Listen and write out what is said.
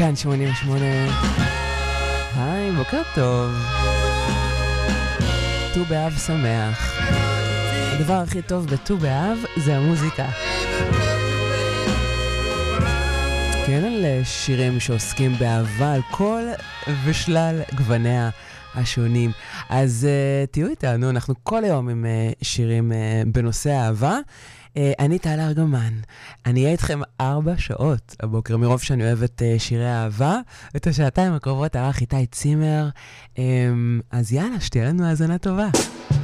כאן 88. היי, בוקר טוב. ט"ו באב שמח. הדבר הכי טוב בט"ו באב זה המוזיקה. כן, על שירים שעוסקים באהבה על כל ושלל גווניה השונים. אז תהיו איתנו, אנחנו כל היום עם שירים בנושא אהבה. אני טל ארגמן, אני אהיה איתכם 4 שעות הבוקר, מרוב שאני אוהבת שירי אהבה. את השעתיים הקרובות ערך איתי צימר. אז יאללה, שתהיה לנו האזנה טובה.